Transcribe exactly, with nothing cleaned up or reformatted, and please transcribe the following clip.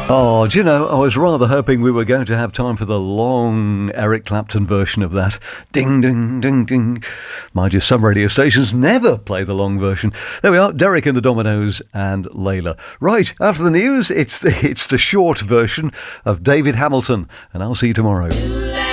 Oh, do you know, I was rather hoping we were going to have time for the long Eric Clapton version of that. Ding, ding, ding, ding. Mind you, some radio stations never play the long version. There we are, Derek and the Dominoes and Layla. Right, after the news, it's the, it's the short version of David Hamilton, and I'll see you tomorrow.